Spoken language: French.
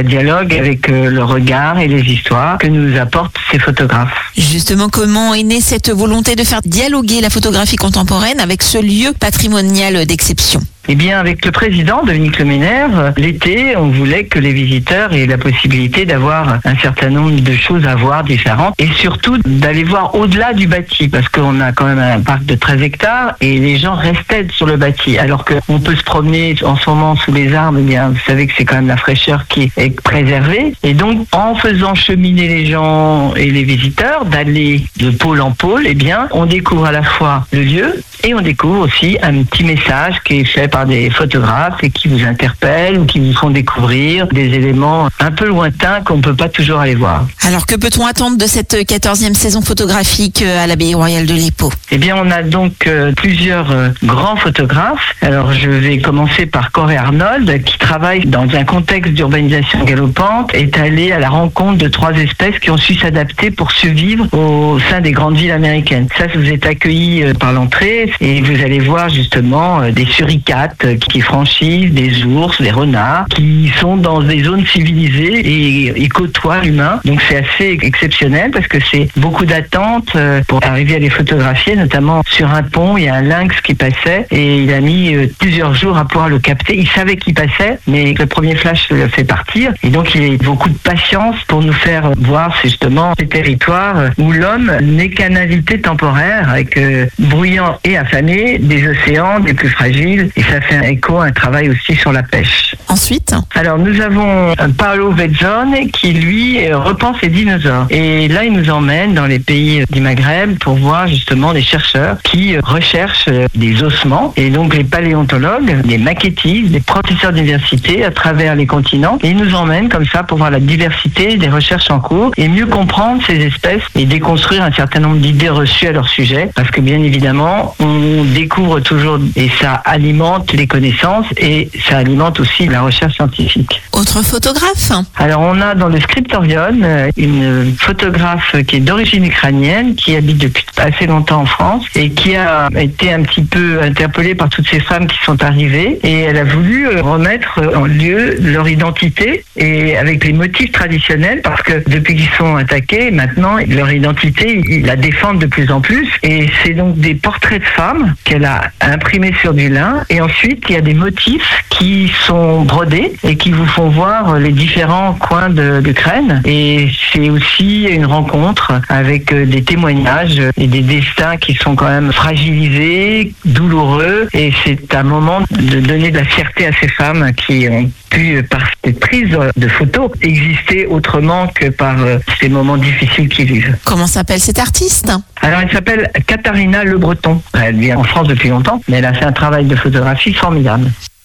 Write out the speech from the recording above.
ça dialogue avec le regard et les histoires que nous apportent ces photographes. Justement, comment est née cette volonté de faire dialoguer la photographie contemporaine avec ce lieu patrimonial d'exception ? Eh bien, avec le président, Dominique Leménère, l'été, on voulait que les visiteurs aient la possibilité d'avoir un certain nombre de choses à voir différentes et surtout d'aller voir au-delà du bâti parce qu'on a quand même un parc de 13 hectares et les gens restaient sur le bâti alors qu'on peut se promener en ce moment sous les arbres, eh bien, vous savez que c'est quand même la fraîcheur qui est préservée et donc en faisant cheminer les gens et les visiteurs d'aller de pôle en pôle, eh bien, on découvre à la fois le lieu et on découvre aussi un petit message qui est fait par des photographes et qui vous interpellent ou qui vous font découvrir des éléments un peu lointains qu'on ne peut pas toujours aller voir. Alors que peut-on attendre de cette 14e saison photographique à l'Abbaye Royale de l'Épau ? Eh bien, on a donc plusieurs grands photographes. Alors, je vais commencer par Corey Arnold, qui travaille dans un contexte d'urbanisation galopante, est allé à la rencontre de 3 espèces qui ont su s'adapter pour survivre au sein des grandes villes américaines. Ça, vous êtes accueillis par l'entrée et vous allez voir justement des suricates qui franchissent, des ours, des renards, qui sont dans des zones civilisées et côtoient l'humain. Donc c'est assez exceptionnel parce que c'est beaucoup d'attentes pour arriver à les photographier, notamment sur un pont, il y a un lynx qui passait et il a mis plusieurs jours à pouvoir le capter. Il savait qu'il passait, mais le premier flash le fait partir. Et donc il y a beaucoup de patience pour nous faire voir justement ces territoires où l'homme n'est qu'un invité temporaire avec bruyant et affamé des océans, des plus fragiles. Et ça fait un écho, un travail aussi sur la pêche. Ensuite ? Alors nous avons Paolo Vezzone qui lui repense les dinosaures. Et là il nous emmène dans les pays du Maghreb pour voir justement des chercheurs qui recherchent des ossements. Et donc les paléontologues, les maquettistes, les professeurs d'université à travers les continents. Et ils nous emmènent comme ça pour voir la diversité des recherches en cours et mieux comprendre ces espèces et déconstruire un certain nombre d'idées reçues à leur sujet. Parce que bien évidemment, on découvre toujours et ça alimente les connaissances et ça alimente aussi la recherche scientifique. Autre photographe ? Alors on a dans le Scriptorium une photographe qui est d'origine ukrainienne, qui habite depuis assez longtemps en France et qui a été un petit peu interpellée par toutes ces femmes qui sont arrivées et elle a voulu remettre en lieu leur identité et avec les motifs traditionnels parce que depuis qu'ils sont attaqués, maintenant leur identité, ils la défendent de plus en plus et c'est donc des portraits de femmes qu'elle a imprimés sur du lin et ensuite il y a des motifs qui sont brodés et qui vous font voir les différents coins de l'Ukraine et c'est aussi une rencontre avec des témoignages et des destins qui sont quand même fragilisés, douloureux et c'est un moment de donner de la fierté à ces femmes qui ont pu, par cette prise de photos, exister autrement que par ces moments difficiles qu'ils vivent. Comment s'appelle cet artiste ? Alors elle s'appelle Katharina Le Breton. Elle vit en France depuis longtemps, mais elle a fait un travail de photographie formidable.